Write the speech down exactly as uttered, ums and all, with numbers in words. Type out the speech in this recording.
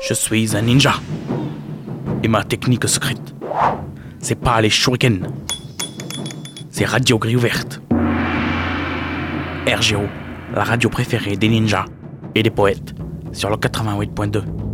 Je suis un ninja. Et ma technique secrète, c'est pas les shurikens. C'est Radio Grille Ouverte. R G O, la radio préférée des ninjas et des poètes sur le quatre-vingt-huit point deux.